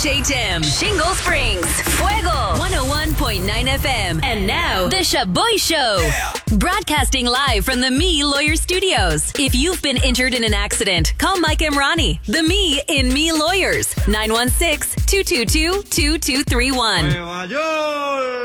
J. Tim, Shingle Springs, Fuego, 101.9 FM. And now, The Shaboy Show. Yeah. Broadcasting live from the Me Lawyer Studios. If you've been injured in an accident, call Mike Emrani, the Me in Me Lawyers, 916-222-2231.